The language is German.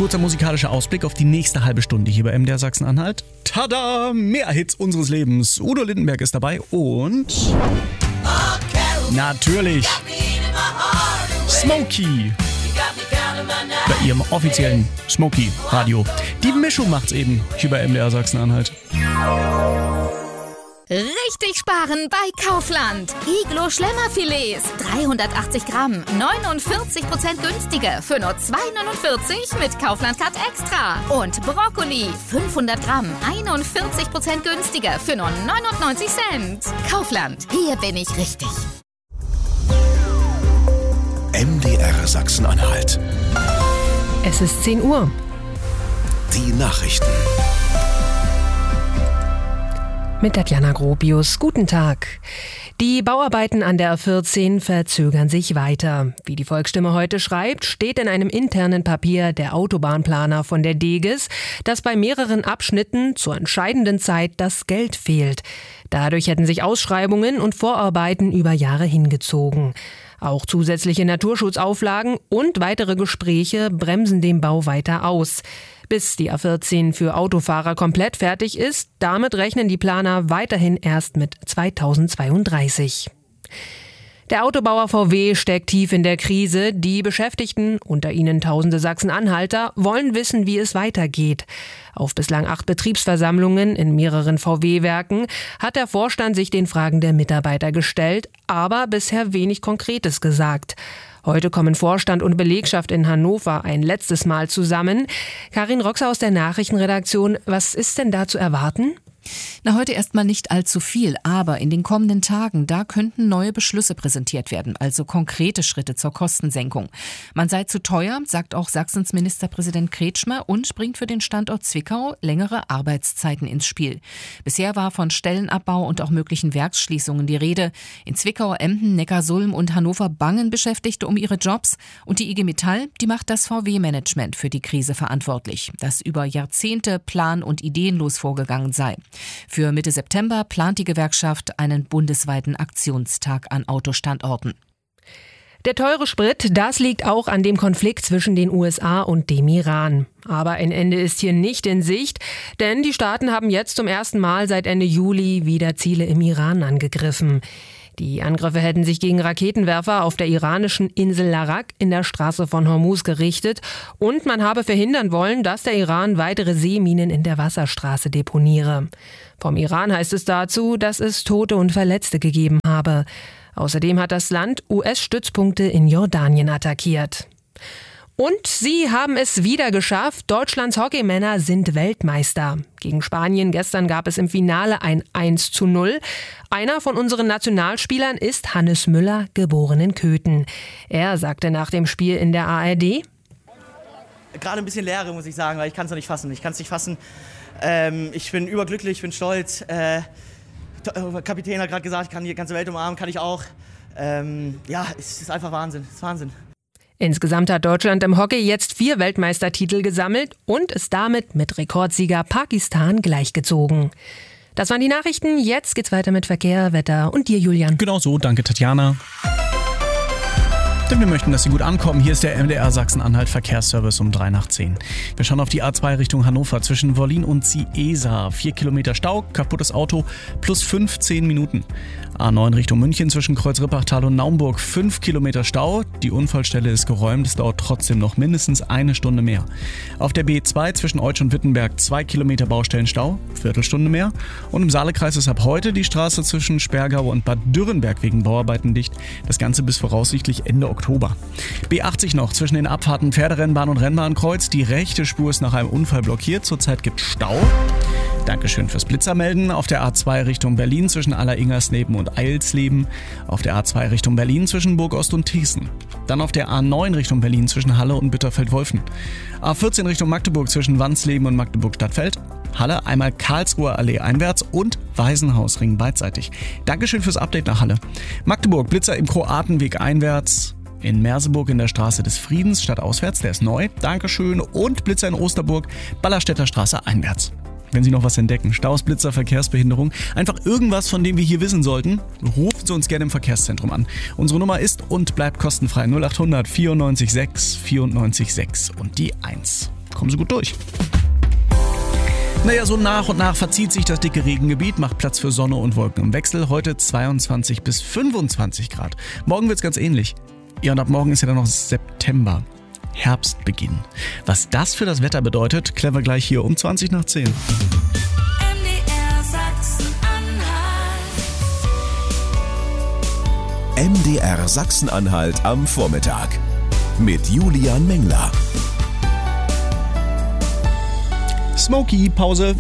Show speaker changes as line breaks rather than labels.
kurzer musikalischer Ausblick auf die nächste halbe Stunde hier bei MDR Sachsen-Anhalt. Tada! Mehr Hits unseres Lebens. Udo Lindenberg ist dabei und... natürlich Smokey. Bei ihrem offiziellen Smokey-Radio. Die Mischung macht's eben hier bei MDR Sachsen-Anhalt.
Richtig sparen bei Kaufland. Iglo Schlemmerfilets, 380 Gramm, 49% günstiger für nur 2,49 mit Kaufland Card Extra. Und Brokkoli, 500 Gramm, 41% günstiger für nur 99 Cent. Kaufland, hier bin ich richtig.
MDR Sachsen-Anhalt.
Es ist 10 Uhr.
Die Nachrichten.
Mit Tatjana Gropius. Guten Tag. Die Bauarbeiten an der A14 verzögern sich weiter. Wie die Volksstimme heute schreibt, steht in einem internen Papier der Autobahnplaner von der Deges, dass bei mehreren Abschnitten zur entscheidenden Zeit das Geld fehlt. Dadurch hätten sich Ausschreibungen und Vorarbeiten über Jahre hingezogen. Auch zusätzliche Naturschutzauflagen und weitere Gespräche bremsen den Bau weiter aus. Bis die A14 für Autofahrer komplett fertig ist, damit rechnen die Planer weiterhin erst mit 2032. Der Autobauer VW steckt tief in der Krise. Die Beschäftigten, unter ihnen tausende Sachsen-Anhalter, wollen wissen, wie es weitergeht. Auf bislang 8 Betriebsversammlungen in mehreren VW-Werken hat der Vorstand sich den Fragen der Mitarbeiter gestellt, aber bisher wenig Konkretes gesagt. Heute kommen Vorstand und Belegschaft in Hannover ein letztes Mal zusammen. Karin Roxer aus der Nachrichtenredaktion, was ist denn da zu erwarten?
Heute erstmal nicht allzu viel, aber in den kommenden Tagen, da könnten neue Beschlüsse präsentiert werden, also konkrete Schritte zur Kostensenkung. Man sei zu teuer, sagt auch Sachsens Ministerpräsident Kretschmer und bringt für den Standort Zwickau längere Arbeitszeiten ins Spiel. Bisher war von Stellenabbau und auch möglichen Werksschließungen die Rede. In Zwickau, Emden, Neckarsulm und Hannover bangen Beschäftigte um ihre Jobs und die IG Metall, die macht das VW-Management für die Krise verantwortlich, das über Jahrzehnte plan- und ideenlos vorgegangen sei. Für Mitte September plant die Gewerkschaft einen bundesweiten Aktionstag an Autostandorten.
Der teure Sprit, das liegt auch an dem Konflikt zwischen den USA und dem Iran. Aber ein Ende ist hier nicht in Sicht, denn die Staaten haben jetzt zum ersten Mal seit Ende Juli wieder Ziele im Iran angegriffen. Die Angriffe hätten sich gegen Raketenwerfer auf der iranischen Insel Larak in der Straße von Hormuz gerichtet und man habe verhindern wollen, dass der Iran weitere Seeminen in der Wasserstraße deponiere. Vom Iran heißt es dazu, dass es Tote und Verletzte gegeben habe. Außerdem hat das Land US-Stützpunkte in Jordanien attackiert. Und sie haben es wieder geschafft. Deutschlands Hockeymänner sind Weltmeister. Gegen Spanien gestern gab es im Finale ein 1:0. Einer von unseren Nationalspielern ist Hannes Müller, geboren in Köthen. Er sagte nach dem Spiel in der ARD:
Gerade ein bisschen Leere, muss ich sagen, weil ich kann es noch nicht fassen. Ich bin überglücklich, ich bin stolz. Der Kapitän hat gerade gesagt, ich kann die ganze Welt umarmen, kann ich auch. Es ist einfach Wahnsinn, es ist Wahnsinn.
Insgesamt hat Deutschland im Hockey jetzt 4 Weltmeistertitel gesammelt und ist damit mit Rekordsieger Pakistan gleichgezogen. Das waren die Nachrichten. Jetzt geht's weiter mit Verkehr, Wetter und dir, Julian.
Genau so, danke Tatjana. Denn wir möchten, dass Sie gut ankommen. Hier ist der MDR Sachsen-Anhalt Verkehrsservice um 9:03. Wir schauen auf die A2 Richtung Hannover zwischen Wollin und Ciesa. 4 Kilometer Stau, kaputtes Auto, plus 15 Minuten. A9 Richtung München zwischen Kreuzrippachtal und Naumburg. 5 Kilometer Stau. Die Unfallstelle ist geräumt. Es dauert trotzdem noch mindestens eine Stunde mehr. Auf der B2 zwischen Eutsch und Wittenberg 2 Kilometer Baustellenstau. Viertelstunde mehr. Und im Saalekreis ist ab heute die Straße zwischen Sperrgau und Bad Dürrenberg wegen Bauarbeiten dicht. Das Ganze bis voraussichtlich Ende Oktober. B80 noch zwischen den Abfahrten Pferderennbahn und Rennbahnkreuz. Die rechte Spur ist nach einem Unfall blockiert. Zurzeit gibt es Stau. Dankeschön fürs Blitzermelden. Auf der A2 Richtung Berlin zwischen Aller-Ingersleben und Eilsleben. Auf der A2 Richtung Berlin zwischen Burgost und Thießen. Dann auf der A9 Richtung Berlin zwischen Halle und Bitterfeld-Wolfen. A14 Richtung Magdeburg zwischen Wansleben und Magdeburg-Stadtfeld. Halle einmal Karlsruher Allee einwärts und Waisenhausring beidseitig. Dankeschön fürs Update nach Halle. Magdeburg, Blitzer im Kroatenweg einwärts. In Merseburg in der Straße des Friedens statt auswärts, der ist neu. Dankeschön. Und Blitzer in Osterburg, Ballerstädter Straße einwärts. Wenn Sie noch was entdecken, Staus, Blitzer, Verkehrsbehinderung, einfach irgendwas, von dem wir hier wissen sollten, rufen Sie uns gerne im Verkehrszentrum an. Unsere Nummer ist und bleibt kostenfrei 0800 94 6 94 6 und die 1. kommen Sie gut durch. Naja, so nach und nach verzieht sich das dicke Regengebiet, macht Platz für Sonne und Wolken im Wechsel. Heute 22 bis 25 Grad. Morgen wird's ganz ähnlich. Ja, und ab morgen ist ja dann noch September. Herbstbeginn. Was das für das Wetter bedeutet, klären wir gleich hier um 20 nach 10.
MDR Sachsen-Anhalt am Vormittag mit Julian Mengler.
Smokey, Pause.